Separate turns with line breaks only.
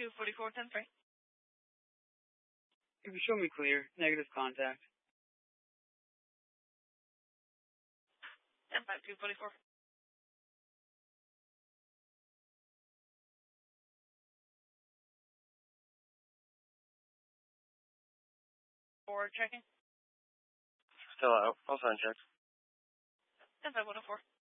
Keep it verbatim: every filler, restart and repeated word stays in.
two forty-four, ten three.
If you show me clear, negative contact.
ten five, two forty-four. Four checking.
Still out. I'll sign check.
ten five, one oh four.